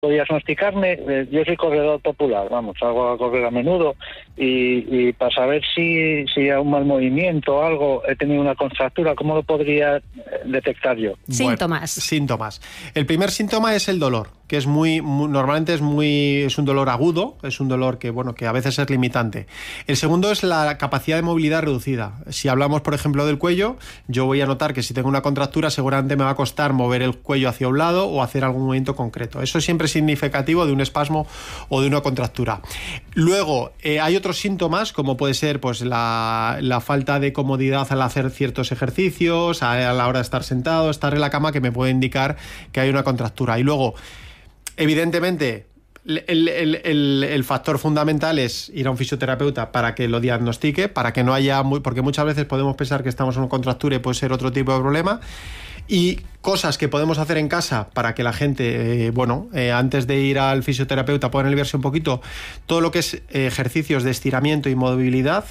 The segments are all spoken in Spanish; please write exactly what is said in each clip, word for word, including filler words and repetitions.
diagnosticarme, eh, yo soy corredor popular, vamos, hago a correr a menudo y, y para saber si, si hay un mal movimiento o algo, he tenido una contractura, ¿cómo lo podría detectar yo? Síntomas. Bueno, síntomas. El primer síntoma es el dolor, que es muy, muy normalmente es muy es un dolor agudo, es un dolor que bueno que a veces es limitante. El segundo es la capacidad de movilidad reducida. Si hablamos, por ejemplo, del cuello, yo voy a notar que si tengo una contractura seguramente me va a costar mover el cuello hacia un lado o hacer algún movimiento concreto. Eso siempre es significativo de un espasmo o de una contractura. Luego, eh, hay otros síntomas, como puede ser pues la, la falta de comodidad al hacer ciertos ejercicios, a, a la hora de estar sentado, estar en la cama, que me puede indicar que hay una contractura. Y luego, evidentemente, el, el, el, el factor fundamental es ir a un fisioterapeuta para que lo diagnostique, para que no haya muy, porque muchas veces podemos pensar que estamos en una contractura y puede ser otro tipo de problema. Y cosas que podemos hacer en casa para que la gente, eh, bueno, eh, antes de ir al fisioterapeuta puedan aliviarse un poquito, todo lo que es eh, ejercicios de estiramiento y movilidad,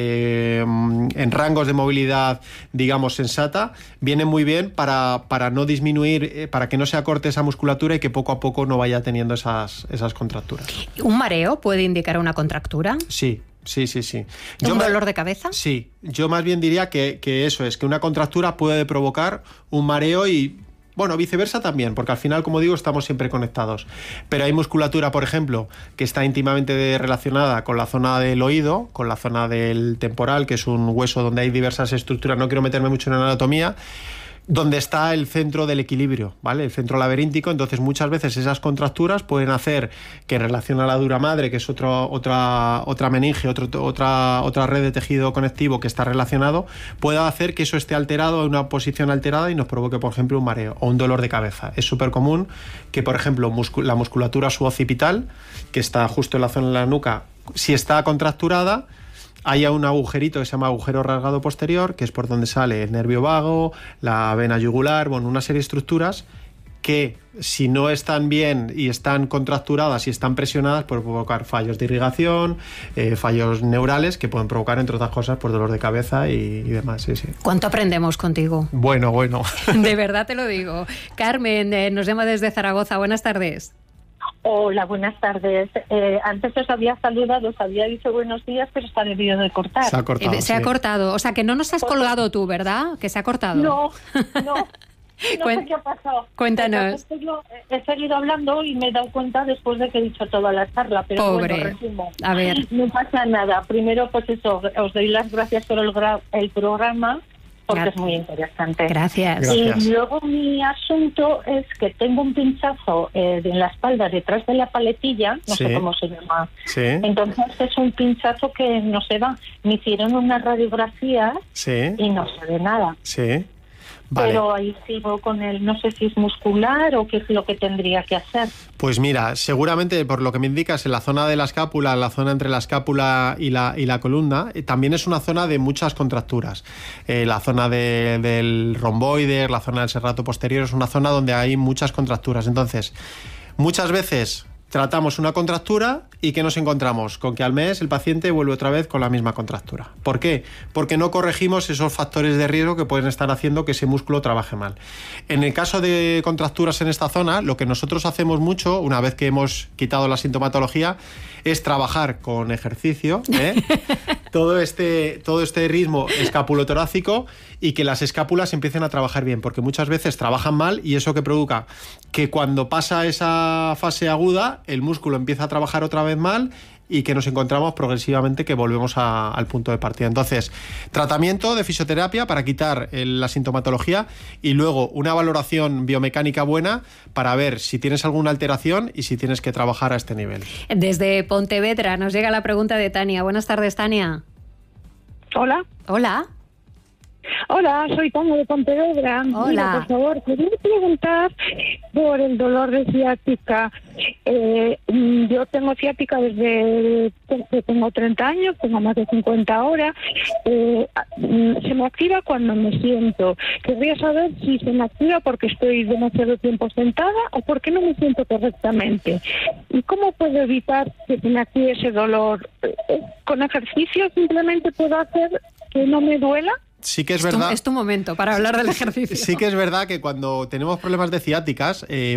eh, en rangos de movilidad, digamos, sensata, vienen muy bien para, para no disminuir, eh, para que no se acorte esa musculatura y que poco a poco no vaya teniendo esas, esas contracturas. ¿Un mareo puede indicar una contractura? Sí. Sí, sí, sí. ¿Un yo dolor me, de cabeza? Sí, yo más bien diría que, que eso es, que una contractura puede provocar un mareo y, bueno, viceversa también, porque al final, como digo, estamos siempre conectados. Pero hay musculatura, por ejemplo, que está íntimamente relacionada con la zona del oído, con la zona del temporal, que es un hueso donde hay diversas estructuras, no quiero meterme mucho en anatomía, donde está el centro del equilibrio, ¿vale? El centro laberíntico. Entonces muchas veces esas contracturas pueden hacer que en relación a la dura madre, que es otro, otra, otra meninge, otro, otra, otra red de tejido conectivo que está relacionado, pueda hacer que eso esté alterado en una posición alterada y nos provoque, por ejemplo, un mareo o un dolor de cabeza. Es súper común que, por ejemplo, muscul- la musculatura suboccipital, que está justo en la zona de la nuca, si está contracturada, haya un agujerito que se llama agujero rasgado posterior, que es por donde sale el nervio vago, la vena yugular, bueno, una serie de estructuras que, si no están bien y están contracturadas y están presionadas, pueden provocar fallos de irrigación, eh, fallos neurales, que pueden provocar, entre otras cosas, pues dolor de cabeza y, y demás. Sí, sí. ¿Cuánto aprendemos contigo? Bueno, bueno. De verdad te lo digo. Carmen, eh, nos llama desde Zaragoza. Buenas tardes. Hola, buenas tardes. Eh, antes os había saludado, os había dicho buenos días, pero está debido de cortar. Se ha cortado. Eh, se sí. ha cortado. O sea, que no nos has colgado tú, ¿verdad? Que se ha cortado. No, no. No Cuen- sé qué ha pasado. Cuéntanos. Entonces, yo he seguido hablando y me he dado cuenta después de que he dicho toda la charla, pero Pobre. bueno, resumo. A ver. No pasa nada. Primero, pues eso, os doy las gracias por el, gra- el programa, porque Gra- es muy interesante. Gracias. Gracias. Y luego mi asunto es que tengo un pinchazo eh, en la espalda detrás de la paletilla, no Sí. sé cómo se llama. Sí, Entonces es un pinchazo que no se va. Me hicieron unas radiografías sí, y no se ve nada. sí. Vale. Pero ahí sigo con el, no sé si es muscular o qué es lo que tendría que hacer. Pues mira, seguramente por lo que me indicas, en la zona de la escápula, la zona entre la escápula y la, y la columna, eh, también es una zona de muchas contracturas. Eh, la zona de, del romboides, la zona del serrato posterior, es una zona donde hay muchas contracturas. Entonces, muchas veces tratamos una contractura y ¿qué nos encontramos? Con que al mes el paciente vuelve otra vez con la misma contractura. ¿Por qué? Porque no corregimos esos factores de riesgo que pueden estar haciendo que ese músculo trabaje mal. En el caso de contracturas en esta zona, lo que nosotros hacemos mucho, una vez que hemos quitado la sintomatología, es trabajar con ejercicio, ¿eh? todo este todo este ritmo escapulotorácico y que las escápulas empiecen a trabajar bien, porque muchas veces trabajan mal y eso que provoca que cuando pasa esa fase aguda el músculo empieza a trabajar otra vez mal y que nos encontramos progresivamente que volvemos a, al punto de partida. Entonces, tratamiento de fisioterapia para quitar el, la sintomatología y luego una valoración biomecánica buena para ver si tienes alguna alteración y si tienes que trabajar a este nivel. Desde Pontevedra nos llega la pregunta de Tania. Buenas tardes, Tania. Hola. Hola. Hola, soy Tania de Pontevedra. Hola. Mira, por favor, quería preguntar por el dolor de ciática. Eh, yo tengo ciática desde que tengo treinta años, tengo más de cincuenta ahora. Eh, se me activa cuando me siento. Querría saber si se me activa porque estoy demasiado tiempo sentada o porque no me siento correctamente. ¿Y cómo puedo evitar que se me active ese dolor? ¿Con ejercicio simplemente puedo hacer que no me duela? Sí que es, Es tu, verdad. es tu momento para hablar del ejercicio. Sí que es verdad que cuando tenemos problemas de ciáticas, eh,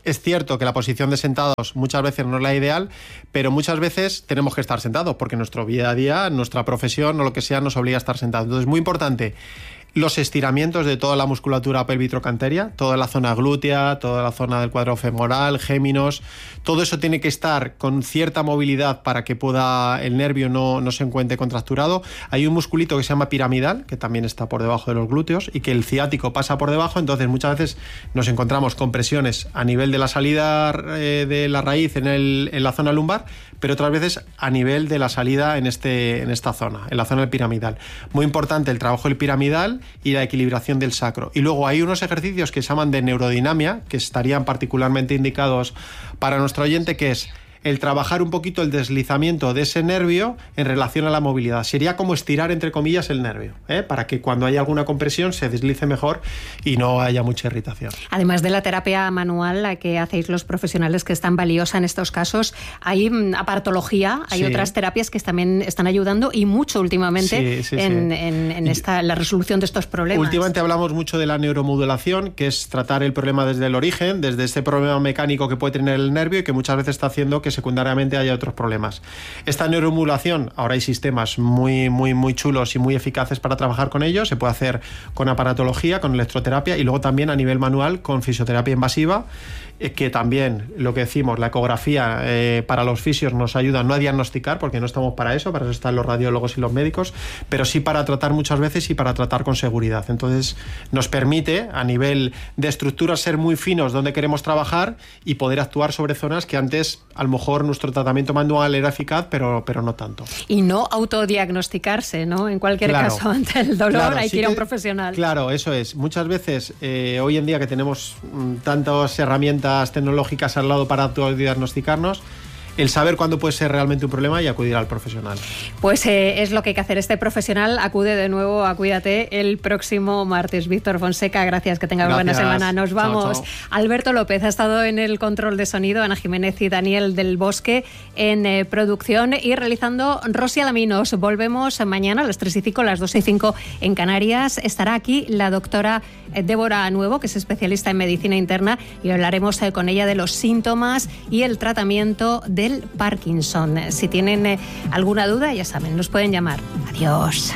Es cierto que la posición de sentados muchas veces no es la ideal, pero muchas veces tenemos que estar sentados porque nuestro día a día, nuestra profesión o lo que sea nos obliga a estar sentados. Entonces es muy importante los estiramientos de toda la musculatura pelvitrocanteria, toda la zona glútea, toda la zona del cuadro femoral, géminos, todo eso tiene que estar con cierta movilidad para que pueda el nervio no, no se encuentre contracturado. Hay un musculito que se llama piramidal, que también está por debajo de los glúteos y que el ciático pasa por debajo, entonces muchas veces nos encontramos con presiones a nivel de la salida eh, de la raíz en, el, en la zona lumbar, pero otras veces a nivel de la salida en, este, en esta zona, en la zona del piramidal. Muy importante el trabajo del piramidal y la equilibración del sacro. Y luego hay unos ejercicios que se llaman de neurodinamia, que estarían particularmente indicados para nuestro oyente, que es el trabajar un poquito el deslizamiento de ese nervio en relación a la movilidad. Sería como estirar, entre comillas, el nervio, ¿eh? para que cuando haya alguna compresión se deslice mejor y no haya mucha irritación. Además de la terapia manual, la que hacéis los profesionales, que es tan valiosa en estos casos, hay aparatología, hay sí. otras terapias que también están ayudando y mucho últimamente sí, sí, en, sí. en, en esta, la resolución de estos problemas. Últimamente hablamos mucho de la neuromodulación, que es tratar el problema desde el origen, desde ese problema mecánico que puede tener el nervio y que muchas veces está haciendo que secundariamente haya otros problemas. Esta neuromodulación, ahora hay sistemas muy, muy, muy chulos y muy eficaces para trabajar con ellos. Se puede hacer con aparatología, con electroterapia y luego también a nivel manual con fisioterapia invasiva, eh, que también, lo que decimos, la ecografía eh, para los fisios nos ayuda no a diagnosticar, porque no estamos para eso, para eso están los radiólogos y los médicos, pero sí para tratar muchas veces y para tratar con seguridad. Entonces nos permite a nivel de estructuras ser muy finos donde queremos trabajar y poder actuar sobre zonas que antes a lo mejor nuestro tratamiento manual era eficaz, pero, pero no tanto. Y no autodiagnosticarse, ¿no? En cualquier claro, caso, ante el dolor claro, hay sí que ir a un profesional. Claro, eso es. Muchas veces, eh, hoy en día que tenemos mm, tantas herramientas tecnológicas al lado para autodiagnosticarnos, el saber cuándo puede ser realmente un problema y acudir al profesional. Pues eh, es lo que hay que hacer. Este profesional acude de nuevo a Cuídate el próximo martes. Víctor Fonseca, gracias, que tengas buena semana. Nos vamos. Chao, chao. Alberto López ha estado en el control de sonido, Ana Jiménez y Daniel del Bosque en eh, producción y realizando Rosy Alaminos. Volvemos mañana a las tres y cinco, las dos y cinco en Canarias. Estará aquí la doctora Débora Nuevo, que es especialista en medicina interna, y hablaremos eh, con ella de los síntomas y el tratamiento de el Parkinson. Si tienen eh, alguna duda, ya saben, nos pueden llamar. Adiós.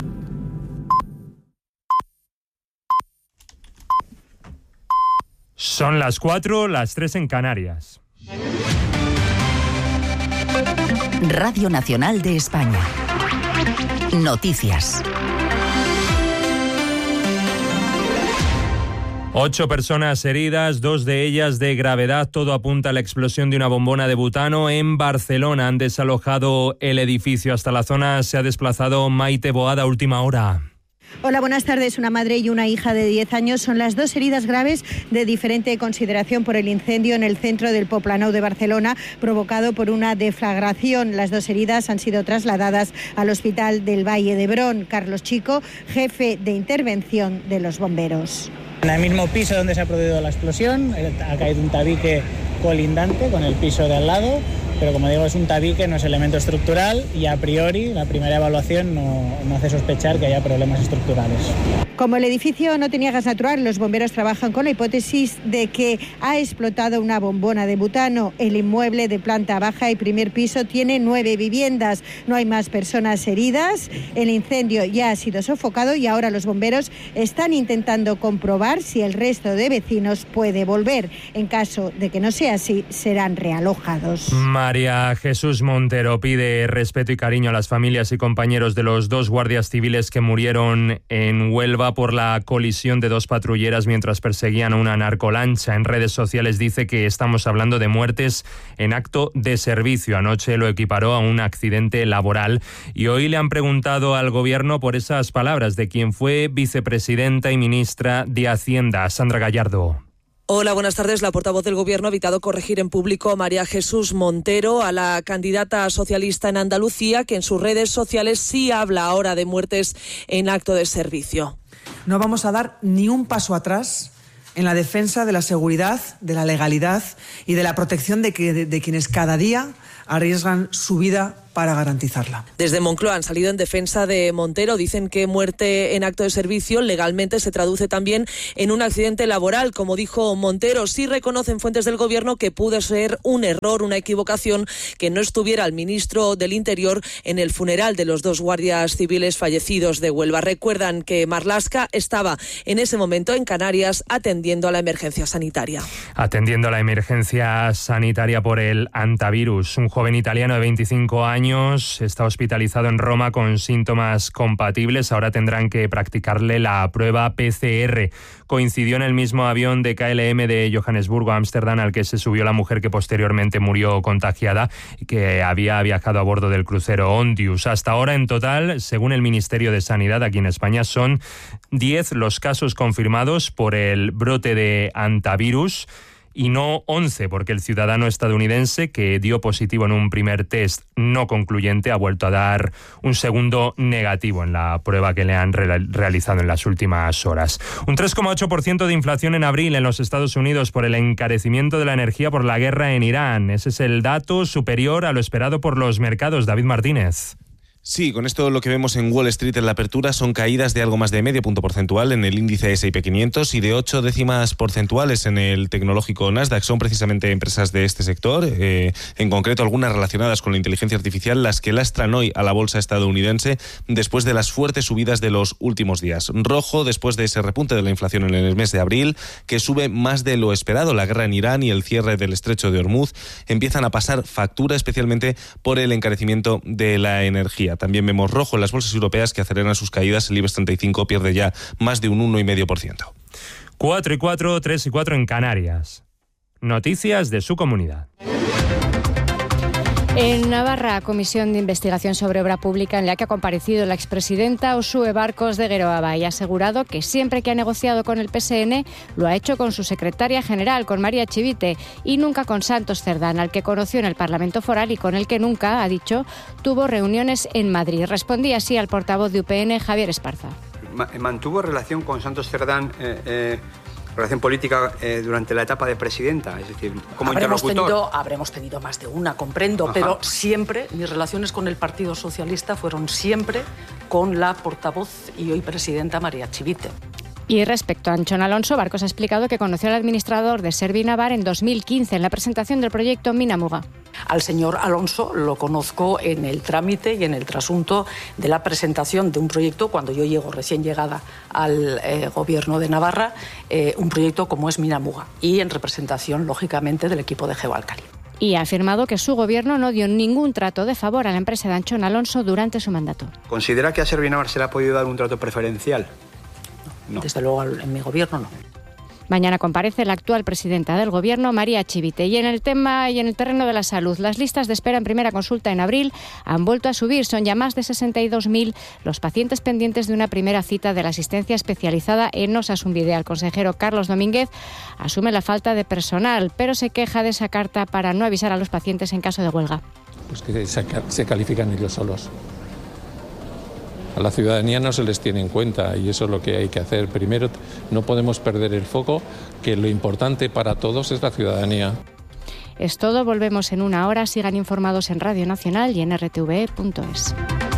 Son las cuatro, las tres en Canarias. Radio Nacional de España. Noticias. Ocho personas heridas, dos de ellas de gravedad. Todo apunta a la explosión de una bombona de butano en Barcelona. Han desalojado el edificio. Hasta la zona se ha desplazado Maite Boada, última hora. Hola, buenas tardes. Una madre y una hija de diez años son las dos heridas graves de diferente consideración por el incendio en el centro del Poblenou de Barcelona, provocado por una deflagración. Las dos heridas han sido trasladadas al Hospital del Valle d'Hebron. Carlos Chico, jefe de intervención de los bomberos. En el mismo piso donde se ha producido la explosión ha caído un tabique colindante con el piso de al lado, pero como digo, es un tabique, no es elemento estructural y a priori la primera evaluación no, no hace sospechar que haya problemas estructurales. Como el edificio no tenía gas natural, los bomberos trabajan con la hipótesis de que ha explotado una bombona de butano. El inmueble de planta baja y primer piso tiene nueve viviendas. No hay más personas heridas. El incendio ya ha sido sofocado y ahora los bomberos están intentando comprobar si el resto de vecinos puede volver. En caso de que no sea así, serán realojados. María Jesús Montero pide respeto y cariño a las familias y compañeros de los dos guardias civiles que murieron en Huelva por la colisión de dos patrulleras mientras perseguían a una narcolancha. En redes sociales dice que estamos hablando de muertes en acto de servicio. Anoche lo equiparó a un accidente laboral y hoy le han preguntado al gobierno por esas palabras de quien fue vicepresidenta y ministra de Hacienda, Sandra Gallardo. Hola, buenas tardes. La portavoz del Gobierno ha evitado corregir en público a María Jesús Montero, a la candidata socialista en Andalucía, que en sus redes sociales sí habla ahora de muertes en acto de servicio. No vamos a dar ni un paso atrás en la defensa de la seguridad, de la legalidad y de la protección de, que, de, de quienes cada día arriesgan su vida para garantizarla. Desde Moncloa han salido en defensa de Montero. Dicen que muerte en acto de servicio legalmente se traduce también en un accidente laboral. Como dijo Montero, sí reconocen fuentes del Gobierno que pudo ser un error, una equivocación, que no estuviera el ministro del Interior en el funeral de los dos guardias civiles fallecidos de Huelva. Recuerdan que Marlaska estaba en ese momento en Canarias atendiendo a la emergencia sanitaria. Atendiendo a la emergencia sanitaria por el hantavirus. Un joven italiano de veinticinco años está hospitalizado en Roma con síntomas compatibles. Ahora tendrán que practicarle la prueba P C R. Coincidió en el mismo avión de K L M de Johannesburgo a Ámsterdam al que se subió la mujer que posteriormente murió contagiada y que había viajado a bordo del crucero Ondius. Hasta ahora, en total, según el Ministerio de Sanidad aquí en España, son diez los casos confirmados por el brote de hantavirus. Y no once, porque el ciudadano estadounidense que dio positivo en un primer test no concluyente ha vuelto a dar un segundo negativo en la prueba que le han re- realizado en las últimas horas. Un tres coma ocho por ciento de inflación en abril en los Estados Unidos por el encarecimiento de la energía por la guerra en Irán. Ese es el dato superior a lo esperado por los mercados. David Martínez. Sí, con esto lo que vemos en Wall Street en la apertura son caídas de algo más de medio punto porcentual en el índice ese y pe quinientos y de ocho décimas porcentuales en el tecnológico Nasdaq. Son precisamente empresas de este sector, eh, en concreto algunas relacionadas con la inteligencia artificial, las que lastran hoy a la bolsa estadounidense después de las fuertes subidas de los últimos días. Rojo después de ese repunte de la inflación en el mes de abril, que sube más de lo esperado. La guerra en Irán y el cierre del estrecho de Hormuz empiezan a pasar factura, especialmente por el encarecimiento de la energía. También vemos rojo en las bolsas europeas que aceleran sus caídas. El IBEX treinta y cinco pierde ya más de un uno coma cinco por ciento. cuatro y cuatro, tres y cuatro en Canarias. Noticias de su comunidad. En Navarra, comisión de investigación sobre obra pública en la que ha comparecido la expresidenta Uxue Barcos de Geroaba y ha asegurado que siempre que ha negociado con el P S N lo ha hecho con su secretaria general, con María Chivite, y nunca con Santos Cerdán, al que conoció en el Parlamento Foral y con el que nunca, ha dicho, tuvo reuniones en Madrid. Respondía así al portavoz de U P N, Javier Esparza. Mantuvo relación con Santos Cerdán, eh, eh... relación política eh, durante la etapa de presidenta, es decir, como habremos interlocutor. Tenido, habremos tenido más de una, comprendo, Ajá. pero siempre, mis relaciones con el Partido Socialista fueron siempre con la portavoz y hoy presidenta María Chivite. Y respecto a Anchón Alonso, Barcos ha explicado que conoció al administrador de Servinavar en dos mil quince en la presentación del proyecto Minamuga. Al señor Alonso lo conozco en el trámite y en el trasunto de la presentación de un proyecto, cuando yo llego recién llegada al eh, gobierno de Navarra, eh, un proyecto como es Minamuga, y en representación, lógicamente, del equipo de Geoalcalí. Y ha afirmado que su gobierno no dio ningún trato de favor a la empresa de Anchón Alonso durante su mandato. ¿Considera que a Servinavar se le ha podido dar un trato preferencial? No. Desde luego, en mi gobierno no. Mañana comparece la actual presidenta del Gobierno, María Chivite. Y en el tema y en el terreno de la salud, las listas de espera en primera consulta en abril han vuelto a subir. Son ya más de sesenta y dos mil los pacientes pendientes de una primera cita de la asistencia especializada en Osasunbide. El consejero Carlos Domínguez asume la falta de personal, pero se queja de esa carta para no avisar a los pacientes en caso de huelga. Pues que se, se califican ellos solos. A la ciudadanía no se les tiene en cuenta y eso es lo que hay que hacer. Primero, no podemos perder el foco, que lo importante para todos es la ciudadanía. Es todo, volvemos en una hora. Sigan informados en Radio Nacional y en erre te ve punto es.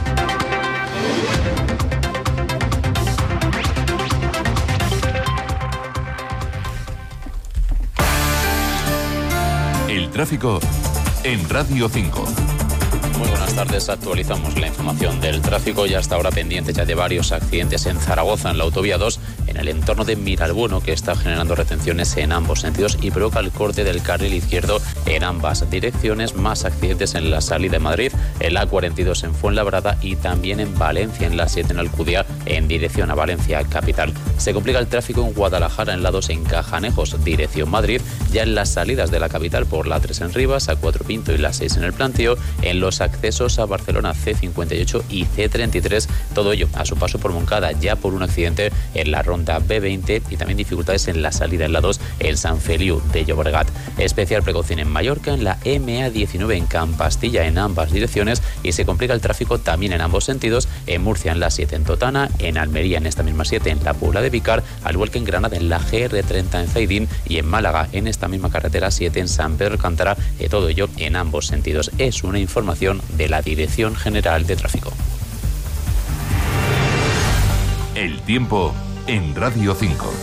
El tráfico en Radio cinco. Muy buenas tardes, actualizamos la información del tráfico y hasta ahora pendiente ya de varios accidentes en Zaragoza, en la autovía dos, en el entorno de Miralbueno, que está generando retenciones en ambos sentidos y provoca el corte del carril izquierdo en ambas direcciones. Más accidentes en la salida de Madrid, en la cuarenta y dos en Fuenlabrada y también en Valencia, en la siete en Alcudia, en dirección a Valencia capital. Se complica el tráfico en Guadalajara, en la dos en Cajanejos, dirección Madrid, ya en las salidas de la capital por la tres en Rivas, a cuatro Pinto y la seis en el Plantío, en los accesos a Barcelona ce cincuenta y ocho y ce treinta y tres, todo ello a su paso por Moncada, ya por un accidente en la ronda ronda B veinte y también dificultades en la salida en la dos en San Feliu de Llobregat. Especial precaución en Mallorca, en la M A diecinueve en Campastilla en ambas direcciones y se complica el tráfico también en ambos sentidos, en Murcia en la siete en Totana, en Almería en esta misma siete en la Puebla de Vicar, al igual que en Granada en la G R treinta en Zaidín y en Málaga en esta misma carretera siete en San Pedro Alcántara, eh, todo ello en ambos sentidos. Es una información de la Dirección General de Tráfico. El tiempo en Radio cinco.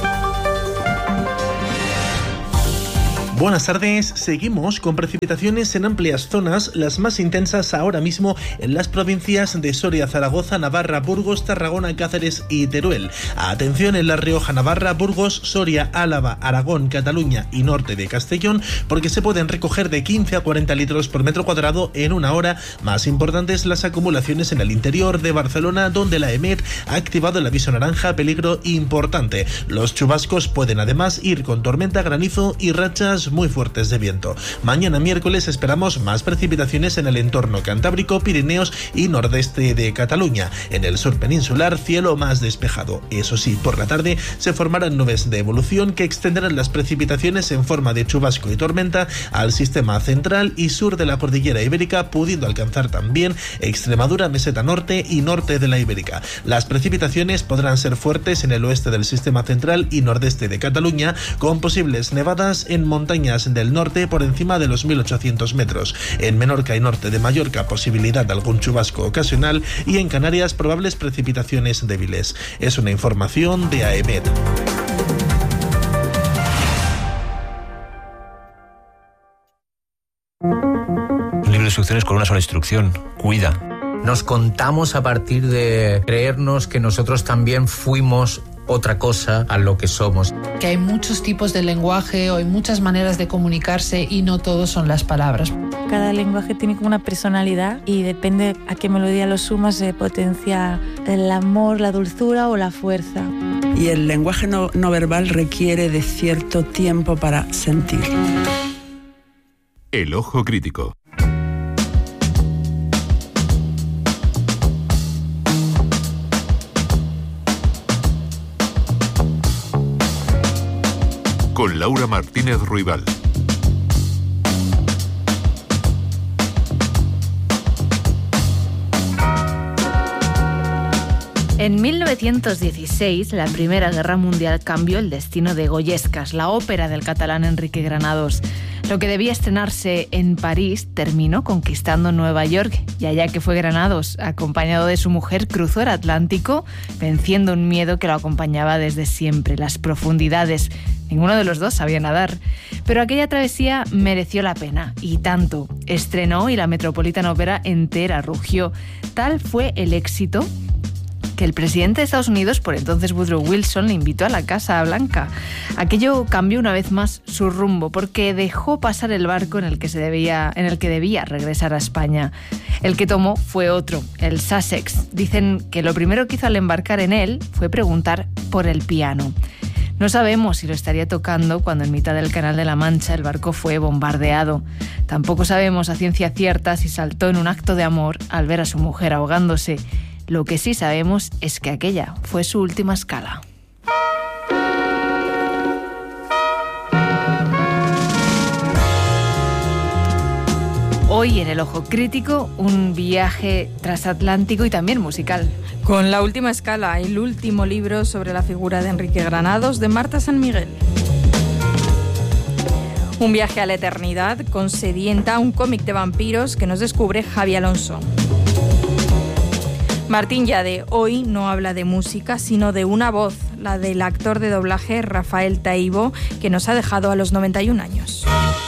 Buenas tardes, seguimos con precipitaciones en amplias zonas, las más intensas ahora mismo en las provincias de Soria, Zaragoza, Navarra, Burgos, Tarragona, Cáceres y Teruel. Atención en La Rioja, Navarra, Burgos, Soria, Álava, Aragón, Cataluña y norte de Castellón, porque se pueden recoger de quince a cuarenta litros por metro cuadrado en una hora. Más importantes las acumulaciones en el interior de Barcelona, donde la EMET ha activado el aviso naranja peligro importante. Los chubascos pueden además ir con tormenta, granizo y rachas muy fuertes de viento. Mañana miércoles esperamos más precipitaciones en el entorno cantábrico, Pirineos y nordeste de Cataluña. En el sur peninsular, cielo más despejado. Eso sí, por la tarde se formarán nubes de evolución que extenderán las precipitaciones en forma de chubasco y tormenta al sistema central y sur de la cordillera ibérica, pudiendo alcanzar también Extremadura, meseta norte y norte de la Ibérica. Las precipitaciones podrán ser fuertes en el oeste del sistema central y nordeste de Cataluña, con posibles nevadas en montañas del norte por encima de los mil ochocientos metros. En Menorca y norte de Mallorca, posibilidad de algún chubasco ocasional, y en Canarias probables precipitaciones débiles. Es una información de AEMET. Un libro de instrucciones con una sola instrucción: cuida. Nos contamos a partir de creernos que nosotros también fuimos otra cosa a lo que somos. Que hay muchos tipos de lenguaje o hay muchas maneras de comunicarse y no todos son las palabras. Cada lenguaje tiene como una personalidad y depende a qué melodía lo sumas se potencia el amor, la dulzura o la fuerza. Y el lenguaje no, no verbal requiere de cierto tiempo para sentir. El ojo crítico. Con Laura Martínez Ruibal. En mil novecientos dieciséis, la Primera Guerra Mundial cambió el destino de Goyescas, la ópera del catalán Enrique Granados. Lo que debía estrenarse en París terminó conquistando Nueva York, y allá que fue Granados, acompañado de su mujer, cruzó el Atlántico, venciendo un miedo que lo acompañaba desde siempre, las profundidades. Ninguno de los dos sabía nadar, pero aquella travesía mereció la pena, y tanto. Estrenó y la Metropolitan Opera entera rugió. Tal fue el éxito que el presidente de Estados Unidos, por entonces Woodrow Wilson, le invitó a la Casa Blanca. Aquello cambió una vez más su rumbo, porque dejó pasar el barco en el que se debía, en el que debía regresar a España. El que tomó fue otro, el Sussex. Dicen que lo primero que hizo al embarcar en él fue preguntar por el piano. No sabemos si lo estaría tocando cuando en mitad del Canal de la Mancha el barco fue bombardeado. Tampoco sabemos a ciencia cierta si saltó en un acto de amor al ver a su mujer ahogándose. Lo que sí sabemos es que aquella fue su última escala. Hoy en El Ojo Crítico, un viaje transatlántico y también musical. Con La Última Escala, el último libro sobre la figura de Enrique Granados de Marta San Miguel. Un viaje a la eternidad con Sedienta, un cómic de vampiros que nos descubre Javi Alonso. Martín Yade hoy no habla de música, sino de una voz, la del actor de doblaje Rafael Taibo, que nos ha dejado a los noventa y un años.